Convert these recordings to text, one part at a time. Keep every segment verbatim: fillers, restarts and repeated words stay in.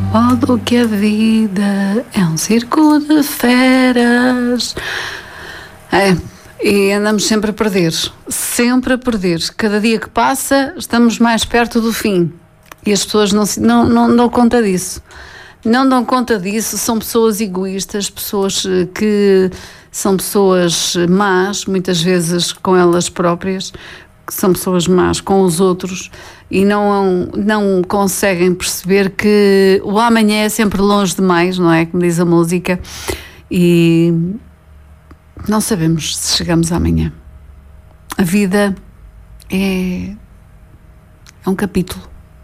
modo que a vida é um circo de feras. É, e andamos sempre a perder, sempre a perder. Cada dia que passa, estamos mais perto do fim. E as pessoas não, não, não dão conta disso. Não dão conta disso, são pessoas egoístas, pessoas que são pessoas más, muitas vezes com elas próprias, que são pessoas más com os outros e não, não conseguem perceber que o amanhã é sempre longe demais, não é? Como diz a música, e não sabemos se chegamos amanhã. A vida é, é um capítulo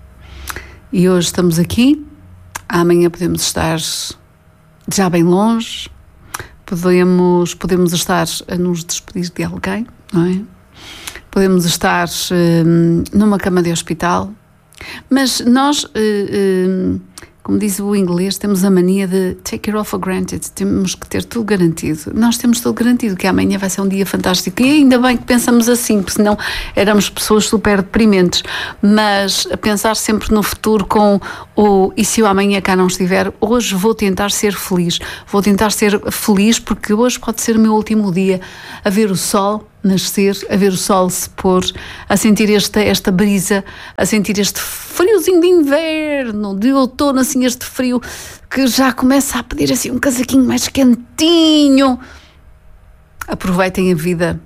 e hoje estamos aqui. Amanhã podemos estar já bem longe, podemos, podemos estar a nos despedir de alguém, não é? Podemos estar hum, numa cama de hospital, mas nós, hum, como diz o inglês, temos a mania de take it all for granted, temos que ter tudo garantido. Nós temos tudo garantido, que amanhã vai ser um dia fantástico, e ainda bem que pensamos assim, porque senão éramos pessoas super deprimentes, mas a pensar sempre no futuro com o e se o amanhã cá não estiver, hoje vou tentar ser feliz, vou tentar ser feliz porque hoje pode ser o meu último dia, a ver o sol nascer, a ver o sol se pôr, a sentir esta, esta brisa, a sentir este friozinho de inverno, de outono, assim, este frio que já começa a pedir assim um casaquinho mais quentinho. Aproveitem a vida,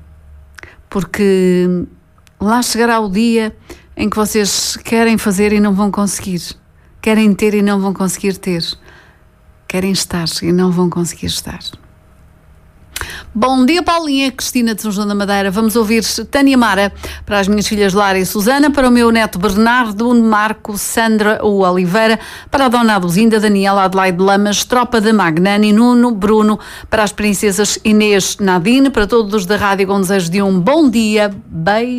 porque lá chegará o dia em que vocês querem fazer e não vão conseguir, querem ter e não vão conseguir ter, querem estar e não vão conseguir estar. Bom dia, Paulinha, Cristina de São João da Madeira. Vamos ouvir Tânia Mara para as minhas filhas Lara e Susana, para o meu neto Bernardo, Marco, Sandra o Oliveira, para a dona Aduzinda, Daniela, Adelaide Lamas, Tropa de Magnani, Nuno, Bruno, para as princesas Inês, Nadine, para todos da rádio com desejo de um bom dia. Beijo.